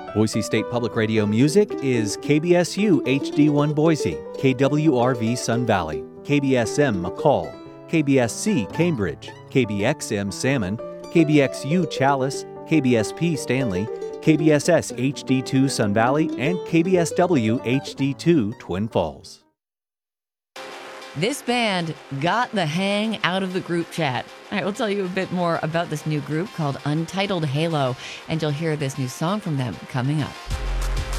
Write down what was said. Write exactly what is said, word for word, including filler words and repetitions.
Boise State Public Radio music is K B S U H D one Boise, K W R V Sun Valley, K B S M McCall, K B S C Cambridge, K B X M Salmon, K B X U Chalice, K B S P Stanley, K B S S H D two Sun Valley, and K B S W H D two Twin Falls. This band got the hang out of the group chat. I will tell you a bit more about this new group called Untitled Halo, and you'll hear this new song from them coming up.